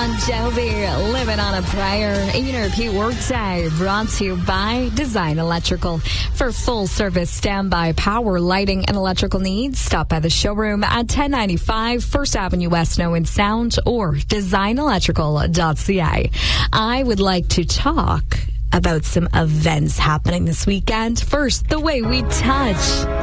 Bon Jovi, Living on a Prayer. Even repeat workday brought to you by Design Electrical. For full service standby power, lighting, and electrical needs, stop by the showroom at 1095 First Avenue West, Snow and Sound, or designelectrical.ca. I would like to talk about some events happening this weekend. First, The Way We Touch.